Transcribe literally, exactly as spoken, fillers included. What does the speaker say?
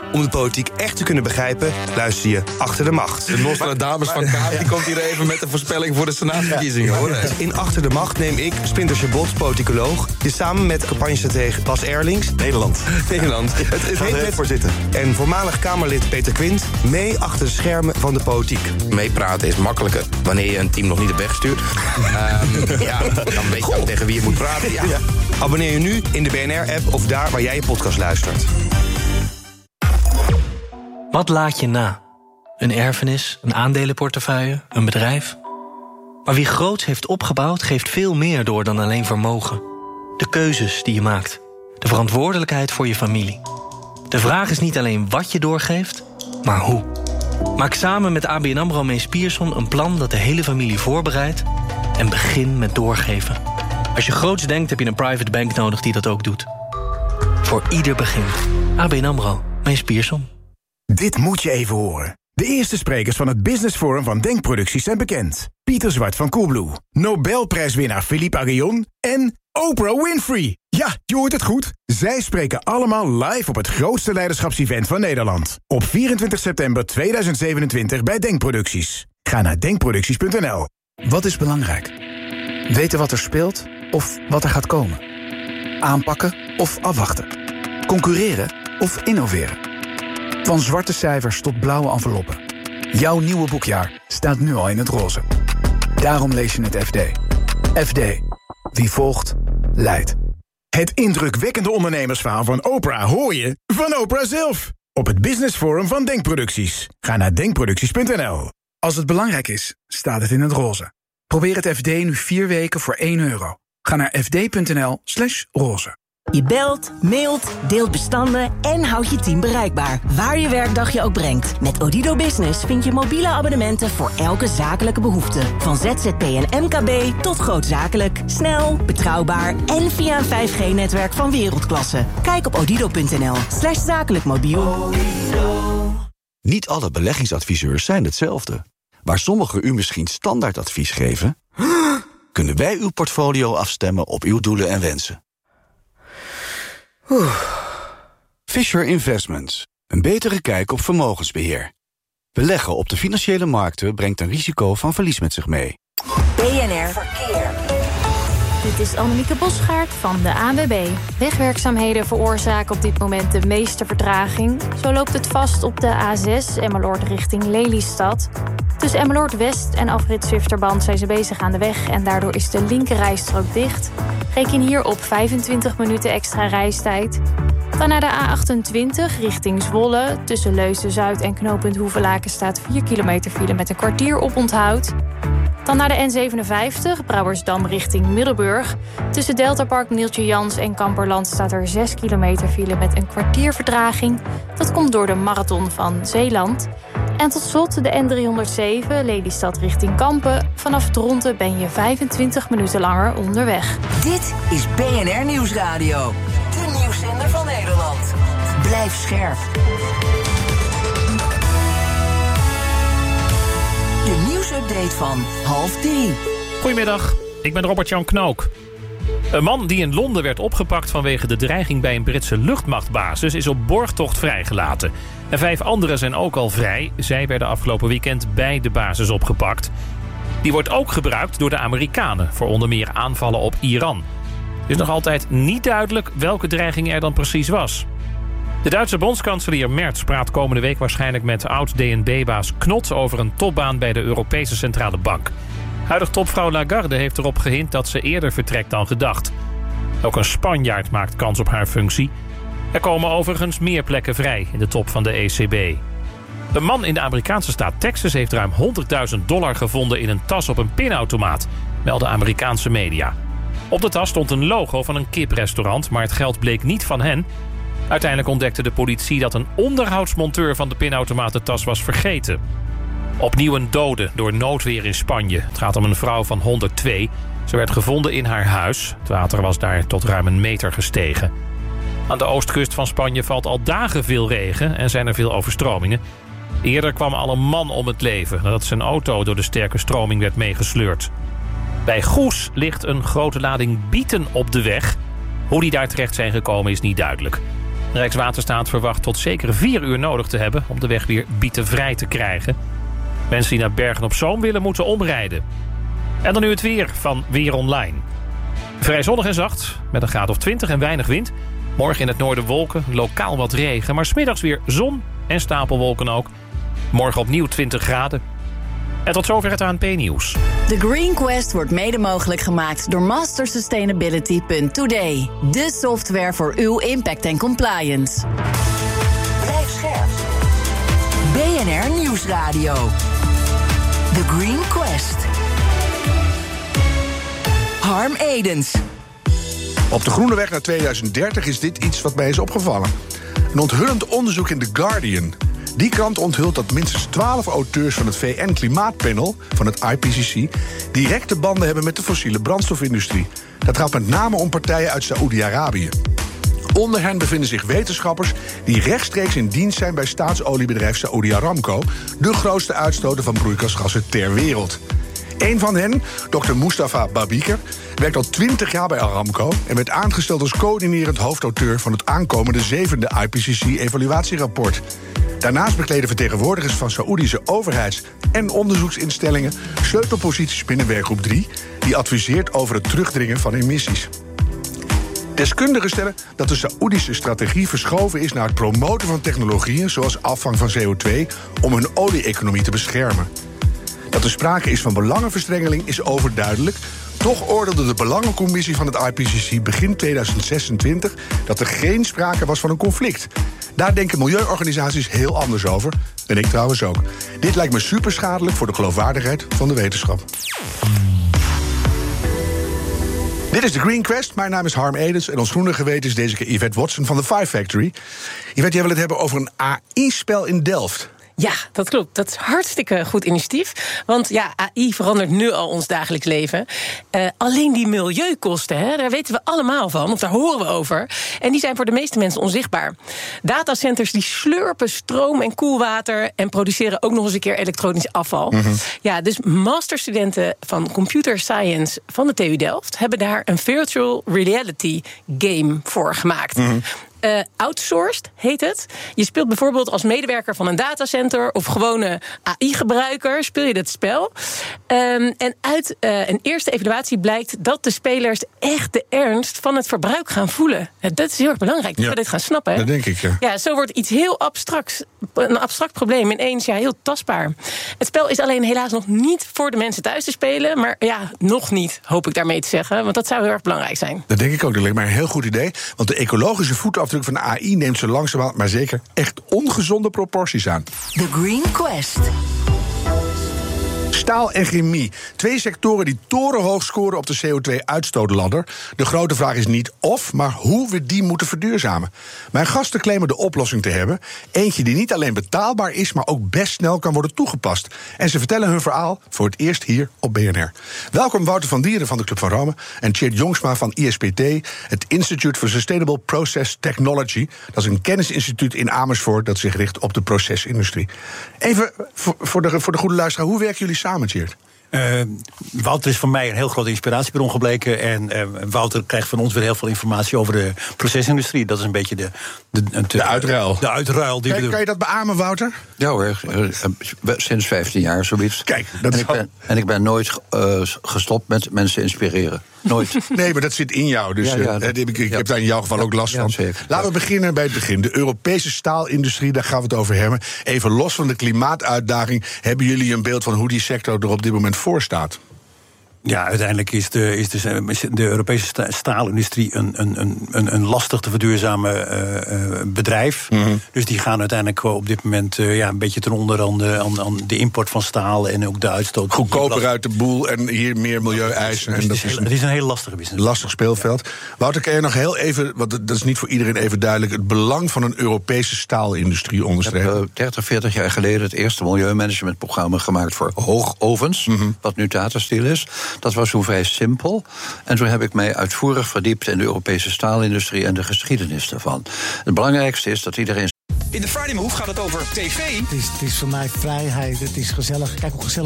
Om de politiek echt te kunnen begrijpen, luister je Achter de Macht. De Nostradamus van Kaap, die komt hier even met de voorspelling voor de senaatsverkiezingen, hoor. In Achter de Macht neem ik, Splinter Chabot, politicoloog, dit samen met campagnestratege Bas Erlings, Nederland. Nederland. Het, het heet met voor zitten. En voormalig Kamerlid Peter Quint mee achter de schermen van de politiek. Meepraten is makkelijker wanneer je een team nog niet hebt weggestuurd. um, ja, dan weet je ook tegen wie je moet praten. Ja. Ja. Abonneer je nu in de B N R-app of daar waar jij je podcast luistert. Wat laat je na? Een erfenis, een aandelenportefeuille, een bedrijf? Maar wie groots heeft opgebouwd, geeft veel meer door dan alleen vermogen. De keuzes die je maakt. De verantwoordelijkheid voor je familie. De vraag is niet alleen wat je doorgeeft, maar hoe. Maak samen met A B N AMRO Mees Pierson een plan dat de hele familie voorbereidt en begin met doorgeven. Als je groots denkt, heb je een private bank nodig die dat ook doet. Voor ieder begin. A B N AMRO Mees Pierson. Dit moet je even horen. De eerste sprekers van het Business Forum van Denkproducties zijn bekend. Pieter Zwart van Coolblue, Nobelprijswinnaar Philippe Aghion en Oprah Winfrey. Ja, je hoort het goed. Zij spreken allemaal live op het grootste leiderschapsevent van Nederland. Op vierentwintig september tweeduizend zevenentwintig bij Denkproducties. Ga naar denkproducties punt n l. Wat is belangrijk? Weten wat er speelt of wat er gaat komen? Aanpakken of afwachten? Concurreren of innoveren? Van zwarte cijfers tot blauwe enveloppen. Jouw nieuwe boekjaar staat nu al in het roze. Daarom lees je het F D. F D. Wie volgt, leidt. Het indrukwekkende ondernemersverhaal van Oprah hoor je van Oprah zelf. Op het Business Forum van Denkproducties. Ga naar denkproducties punt n l. Als het belangrijk is, staat het in het roze. Probeer het F D nu vier weken voor één euro. Ga naar fd.nl slash roze. Je belt, mailt, deelt bestanden en houdt je team bereikbaar. Waar je werkdag je ook brengt. Met Odido Business vind je mobiele abonnementen voor elke zakelijke behoefte. Van Z Z P en M K B tot grootzakelijk. Snel, betrouwbaar en via een vijf G-netwerk van wereldklasse. Kijk op odido.nl slash zakelijk mobiel. Niet alle beleggingsadviseurs zijn hetzelfde. Waar sommigen u misschien standaardadvies geven, kunnen wij uw portfolio afstemmen op uw doelen en wensen. Oeh. Fisher Investments. Een betere kijk op vermogensbeheer. Beleggen op de financiële markten brengt een risico van verlies met zich mee. B N R Verkeer. Dit is Annemieke Bosgaard van de A N W B. Wegwerkzaamheden veroorzaken op dit moment de meeste vertraging. Zo loopt het vast op de A zes Emmeloord richting Lelystad. Tussen Emmeloord West en afrit Zwifterband zijn ze bezig aan de weg en daardoor is de linkerrijstrook dicht. Reken hier op vijfentwintig minuten extra reistijd. Dan naar de A achtentwintig richting Zwolle. Tussen Leusden-Zuid en knooppunt Hoevelaken staat vier kilometer file met een kwartier oponthoud. Dan naar de N zevenenvijftig, Brouwersdam richting Middelburg. Tussen Deltapark, Neeltje Jans en Kamperland staat er zes kilometer file met een kwartier vertraging. Dat komt door de marathon van Zeeland. En tot slot de N driehonderdzeven, Lelystad richting Kampen. Vanaf Dronten ben je vijfentwintig minuten langer onderweg. Dit is B N R Nieuwsradio. De nieuwszender van Nederland. Blijf scherp. De nieuwsupdate van half drie. Goedemiddag, ik ben Robert-Jan Knook. Een man die in Londen werd opgepakt vanwege de dreiging bij een Britse luchtmachtbasis is op borgtocht vrijgelaten. En vijf anderen zijn ook al vrij. Zij werden afgelopen weekend bij de basis opgepakt. Die wordt ook gebruikt door de Amerikanen voor onder meer aanvallen op Iran. Het is nog altijd niet duidelijk welke dreiging er dan precies was. De Duitse bondskanselier Merz praat komende week waarschijnlijk met oud-D N B-baas Knot over een topbaan bij de Europese Centrale Bank. Huidig topvrouw Lagarde heeft erop gehind dat ze eerder vertrekt dan gedacht. Ook een Spanjaard maakt kans op haar functie. Er komen overigens meer plekken vrij in de top van de E C B. Een man in de Amerikaanse staat Texas heeft ruim honderdduizend dollar gevonden in een tas op een pinautomaat, melden Amerikaanse media. Op de tas stond een logo van een kiprestaurant, maar het geld bleek niet van hen. Uiteindelijk ontdekte de politie dat een onderhoudsmonteur van de pinautomatentas was vergeten. Opnieuw een dode door noodweer in Spanje. Het gaat om een vrouw van honderdtwee. Ze werd gevonden in haar huis. Het water was daar tot ruim een meter gestegen. Aan de oostkust van Spanje valt al dagen veel regen en zijn er veel overstromingen. Eerder kwam al een man om het leven nadat zijn auto door de sterke stroming werd meegesleurd. Bij Goes ligt een grote lading bieten op de weg. Hoe die daar terecht zijn gekomen is niet duidelijk. Rijkswaterstaat verwacht tot zeker vier uur nodig te hebben om de weg weer bietenvrij te krijgen. Mensen die naar Bergen-op-Zoom willen, moeten omrijden. En dan nu het weer van Weer Online. Vrij zonnig en zacht, met een graad of twintig en weinig wind. Morgen in het noorden wolken, lokaal wat regen, maar 's middags weer zon en stapelwolken ook. Morgen opnieuw twintig graden. En tot zover het A N P-nieuws. The Green Quest wordt mede mogelijk gemaakt door master sustainability punt today. De software voor uw impact en compliance. Blijf scherp. B N R Nieuwsradio. The Green Quest. Harm Edens. Op de groene weg naar tweeduizend dertig is dit iets wat mij is opgevallen. Een onthullend onderzoek in The Guardian. Die krant onthult dat minstens twaalf auteurs van het V N-klimaatpanel, van het I P C C, directe banden hebben met de fossiele brandstofindustrie. Dat gaat met name om partijen uit Saoedi-Arabië. Onder hen bevinden zich wetenschappers die rechtstreeks in dienst zijn bij staatsoliebedrijf Saudi Aramco, de grootste uitstoter van broeikasgassen ter wereld. Een van hen, dokter Mustafa Babiker, werkt al twintig jaar bij Aramco en werd aangesteld als coördinerend hoofdauteur van het aankomende zevende I P C C-evaluatierapport. Daarnaast bekleden vertegenwoordigers van Saoedische overheids- en onderzoeksinstellingen sleutelposities binnen werkgroep drie, die adviseert over het terugdringen van emissies. Deskundigen stellen dat de Saoedische strategie verschoven is naar het promoten van technologieën zoals afvang van C O twee om hun olie-economie te beschermen. Dat er sprake is van belangenverstrengeling is overduidelijk. Toch oordeelde de Belangencommissie van het I P C C begin tweeduizend zesentwintig dat er geen sprake was van een conflict. Daar denken milieuorganisaties heel anders over. En ik trouwens ook. Dit lijkt me superschadelijk voor de geloofwaardigheid van de wetenschap. Dit is The Green Quest. Mijn naam is Harm Edens en ons groene geweten is deze keer Yvette Watson van The Five Factory. Yvette, jij wil het hebben over een A I-spel in Delft. Ja, dat klopt. Dat is hartstikke goed initiatief. Want ja, A I verandert nu al ons dagelijks leven. Uh, alleen die milieukosten, hè, daar weten we allemaal van, of daar horen we over. En die zijn voor de meeste mensen onzichtbaar. Datacenters die slurpen stroom en koelwater en produceren ook nog eens een keer elektronisch afval. Mm-hmm. Ja, dus masterstudenten van Computer Science van de T U Delft hebben daar een virtual reality game voor gemaakt. Mm-hmm. Uh, outsourced heet het. Je speelt bijvoorbeeld als medewerker van een datacenter of gewone A I-gebruiker, speel je dit spel. Um, en uit uh, een eerste evaluatie blijkt dat de spelers echt de ernst van het verbruik gaan voelen. Uh, dat is heel erg belangrijk, dat ja, we dit gaan snappen. Hè? Dat denk ik, ja. Ja, zo wordt iets heel abstracts, een abstract probleem ineens ja, heel tastbaar. Het spel is alleen helaas nog niet voor de mensen thuis te spelen, maar ja, nog niet, hoop ik daarmee te zeggen, want dat zou heel erg belangrijk zijn. Dat denk ik ook, dat lijkt mij een heel goed idee, want de ecologische voetafdruk van de A I neemt zo langzamerhand, maar zeker echt ongezonde proporties aan. The Green Quest. Staal en chemie. Twee sectoren die torenhoog scoren op de C O twee uitstootladder. De grote vraag is niet of, maar hoe we die moeten verduurzamen. Mijn gasten claimen de oplossing te hebben. Eentje die niet alleen betaalbaar is, maar ook best snel kan worden toegepast. En ze vertellen hun verhaal voor het eerst hier op B N R. Welkom Wouter van Dieren van de Club van Rome en Tjeerd Jongsma van I S P T, het Institute for Sustainable Process Technology. Dat is een kennisinstituut in Amersfoort dat zich richt op de procesindustrie. Even voor, voor, de, voor de goede luisteraar, hoe werken jullie samen, Tjeerd? Uh, Wouter is voor mij een heel grote inspiratiebron gebleken. En uh, Wouter krijgt van ons weer heel veel informatie over de procesindustrie. Dat is een beetje de... De, de, de uitruil. De uitruil die kan, we kan je dat beamen, Wouter? Ja hoor, sinds vijftien jaar zoiets. Kijk, dat en, is ik ben, en ik ben nooit uh, gestopt met mensen inspireren. Nooit. Nee, maar dat zit in jou. Dus ja, ja, dat, uh, ik, ik ja. heb daar in jouw geval ook last ja, van. Zeker. Laten we beginnen bij het begin. De Europese staalindustrie, daar gaan we het over hebben. Even los van de klimaatuitdaging. Hebben jullie een beeld van hoe die sector er op dit moment voor staat? Ja, uiteindelijk is de, is de, de Europese staalindustrie een, een, een, een lastig te verduurzamen uh, bedrijf. Mm-hmm. Dus die gaan uiteindelijk op dit moment uh, ja, een beetje ten onder aan de, aan, aan de import van staal en ook de uitstoot. Goedkoper uit de boel en hier meer milieueisen. Dus en dat het, is, het is een hele lastige business. Lastig speelveld. Ja. Wouter, kan je nog heel even, want dat is niet voor iedereen even duidelijk, het belang van een Europese staalindustrie onderstrepen? Ik heb uh, dertig, veertig jaar geleden het eerste milieumanagementprogramma gemaakt voor hoogovens, mm-hmm. wat nu Tata Steel is. Dat was toen vrij simpel. En toen heb ik mij uitvoerig verdiept in de Europese staalindustrie en de geschiedenis daarvan. Het belangrijkste is dat iedereen... In de Friday Move gaat het over tv. Het is, het is voor mij vrijheid, het is gezellig. Kijk hoe gezellig